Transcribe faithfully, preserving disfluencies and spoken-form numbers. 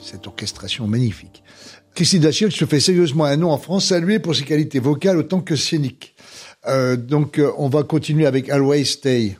cette orchestration magnifique. Christine Dachille se fait sérieusement un nom en France, saluée pour ses qualités vocales autant que scéniques. Euh, donc, euh, on va continuer avec Always Stay.